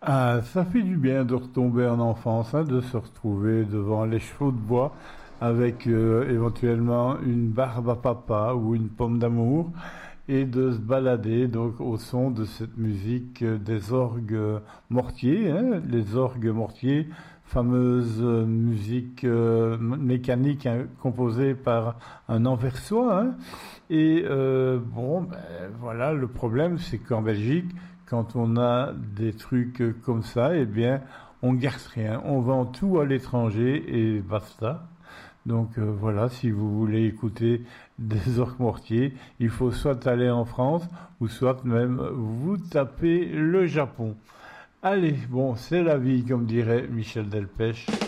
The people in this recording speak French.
Ah, ça fait du bien de retomber en enfance, hein, de se retrouver devant les chevaux de bois avec éventuellement une barbe à papa ou une pomme d'amour et de se balader donc au son de cette musique des orgues mortiers, hein, les orgues mortiers, fameuse musique mécanique hein, composée par un anversois. Hein. Et bon, ben, voilà, le problème c'est qu'en Belgique, quand on a des trucs comme ça, eh bien, on garde rien, on vend tout à l'étranger et basta. Donc voilà, si vous voulez écouter des orques mortiers, il faut soit aller en France ou soit même vous taper le Japon. Allez, bon, c'est la vie, comme dirait Michel Delpech.